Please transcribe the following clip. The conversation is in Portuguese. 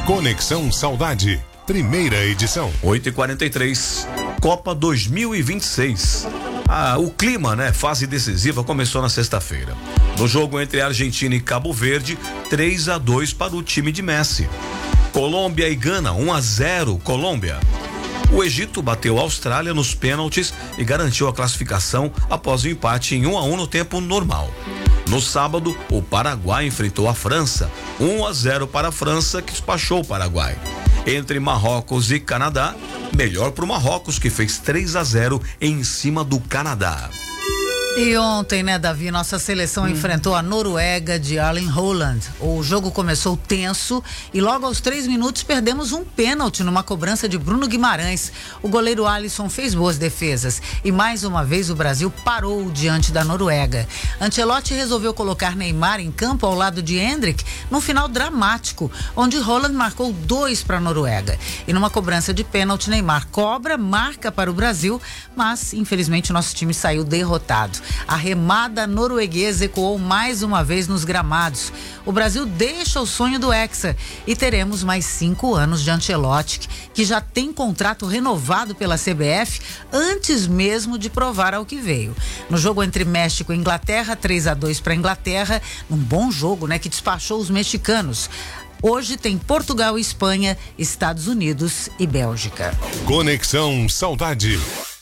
Conexão Saudade, primeira edição. 8h43, Copa 2026. O clima, fase decisiva começou na sexta-feira. No jogo entre Argentina e Cabo Verde, 3-2 para o time de Messi. Colômbia e Gana, 1-0 Colômbia. O Egito bateu a Austrália nos pênaltis e garantiu a classificação após o empate em 1-1 no tempo normal. No sábado, o Paraguai enfrentou a França, 1-0 para a França, que despachou o Paraguai. Entre Marrocos e Canadá, melhor para o Marrocos, que fez 3-0 em cima do Canadá. E ontem, Davi, nossa seleção enfrentou a Noruega de Erling Haaland. O jogo começou tenso e logo aos 3 minutos perdemos um pênalti numa cobrança de Bruno Guimarães. O goleiro Alisson fez boas defesas e mais uma vez o Brasil parou diante da Noruega. Ancelotti resolveu colocar Neymar em campo ao lado de Endrick num final dramático, onde Haaland marcou 2 para a Noruega. E numa cobrança de pênalti, Neymar cobra, marca para o Brasil, mas infelizmente o nosso time saiu derrotado. A remada norueguesa ecoou mais uma vez nos gramados. O Brasil deixa o sonho do Hexa e teremos mais 5 anos de Ancelotti, que já tem contrato renovado pela CBF antes mesmo de provar ao que veio. No jogo entre México e Inglaterra, 3-2 para a Inglaterra, um bom jogo, que despachou os mexicanos. Hoje tem Portugal e Espanha, Estados Unidos e Bélgica. Conexão Saudade.